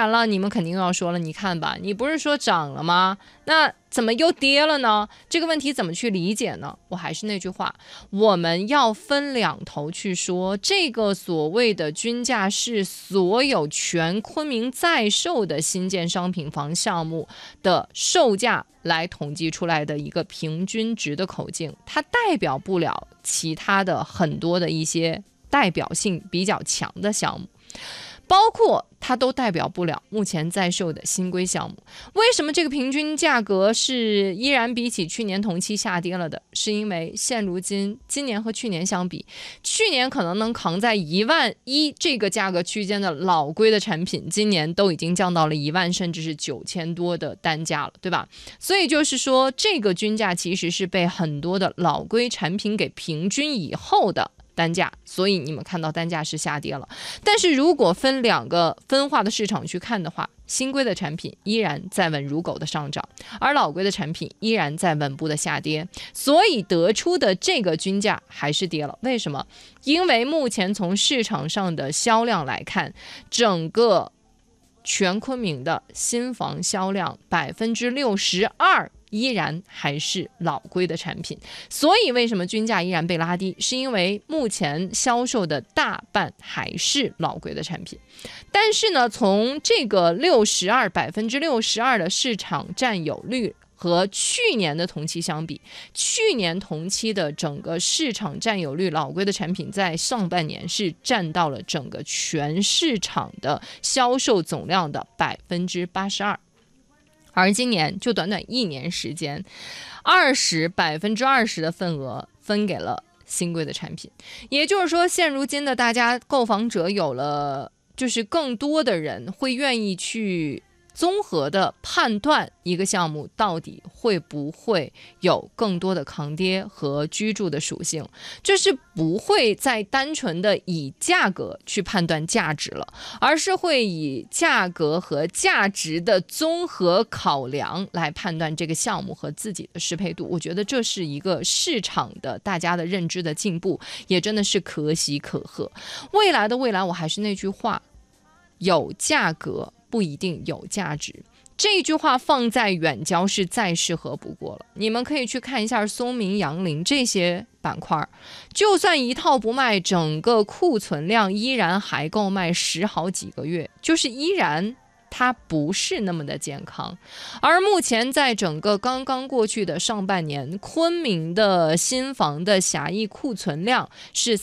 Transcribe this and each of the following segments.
然了，你们肯定又要说了，你看吧，你不是说涨了吗？那怎么又跌了呢？这个问题怎么去理解呢？我还是那句话，我们要分两头去说。这个所谓的均价是所有全昆明在售的新建商品房项目的售价来统计出来的一个平均值的口径，它代表不了其他的很多的一些代表性比较强的项目，包括它都代表不了目前在售的新规项目。为什么这个平均价格是依然比起去年同期下跌了的？是因为现如今今年和去年相比，去年可能能扛在11000这个价格区间的老规的产品，今年都已经降到了10000甚至是9000多的单价了，对吧？所以就是说，这个均价其实是被很多的老规产品给平均以后的单价，所以你们看到单价是下跌了。但是如果分两个分化的市场去看的话，新规的产品依然在稳如狗的上涨，而老规的产品依然在稳步的下跌，所以得出的这个均价还是跌了。为什么？因为目前从市场上的销量来看，整个全昆明的新房销量62%依然还是老规的产品，所以为什么均价依然被拉低？是因为目前销售的大半还是老规的产品。但是呢，从这个62%的市场占有率和去年的同期相比，去年同期的整个市场占有率，老规的产品在上半年是占到了整个全市场的销售总量的82%。而今年就短短1年时间，20%的份额分给了新规的产品，也就是说，现如今的大家购房者有了，就是更多的人会愿意去综合的判断一个项目到底会不会有更多的抗跌和居住的属性，就是不会再单纯的以价格去判断价值了，而是会以价格和价值的综合考量来判断这个项目和自己的适配度。我觉得这是一个市场的大家的认知的进步，也真的是可喜可贺。未来的未来，我还是那句话，有价格不一定有价值，这句话放在远郊是再适合不过了。你们可以去看一下松明、杨林这些板块，就算一套不卖，整个库存量依然还够卖10好几个月，就是依然它不是那么的健康。而目前在整个刚刚过去的上半年，昆明的新房的狭义库存量是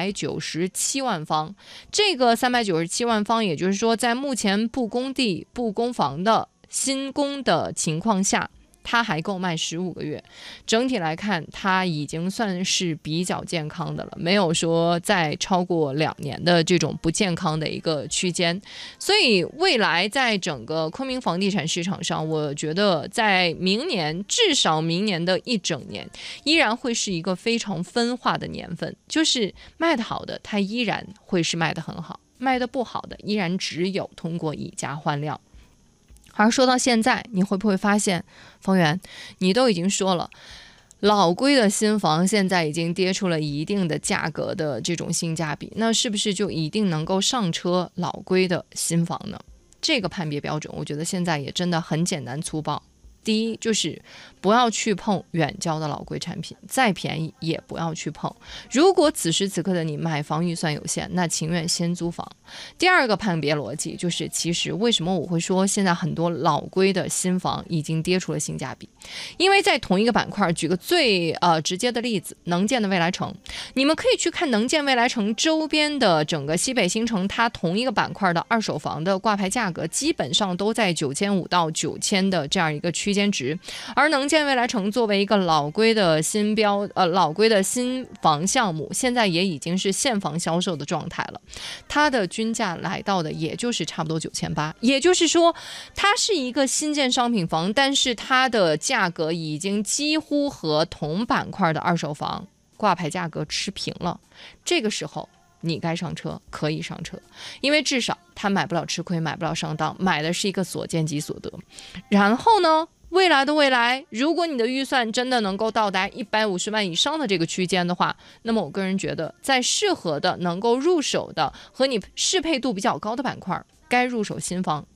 397万方，这个397万方，也就是说在目前不供地不供房的新供的情况下，它还够卖15个月，整体来看它已经算是比较健康的了，没有说再超过2年的这种不健康的一个区间。所以未来在整个昆明房地产市场上，我觉得在明年，至少明年的一整年依然会是一个非常分化的年份，就是卖得好的它依然会是卖得很好，卖得不好的依然只有通过以价换量。而说到现在，你会不会发现，方圆，你都已经说了，老规的新房现在已经跌出了一定的价格的这种性价比，那是不是就一定能够上车老规的新房呢？这个判别标准，我觉得现在也真的很简单粗暴。第一，就是不要去碰远郊的老规产品，再便宜也不要去碰。如果此时此刻的你买房预算有限，那情愿先租房。第二个判别逻辑就是，其实为什么我会说现在很多老规的新房已经跌出了性价比？因为在同一个板块，举个最直接的例子，能建的未来城，你们可以去看能建未来城周边的整个西北新城，它同一个板块的二手房的挂牌价格基本上都在9500到9000的这样一个区间值，而能建未来城作为一个老规的老规的新房项目，现在也已经是现房销售的状态了，它的均价来到的也就是差不多9800，也就是说它是一个新建商品房，但是它的价格已经几乎和同板块的二手房挂牌价格持平了。这个时候你该上车可以上车，因为至少他买不了吃亏，买不了上当，买的是一个所见即所得。然后呢，未来的未来，如果你的预算真的能够到达150万以上的这个区间的话，那么我个人觉得在适合的能够入手的和你适配度比较高的板块，该入手新房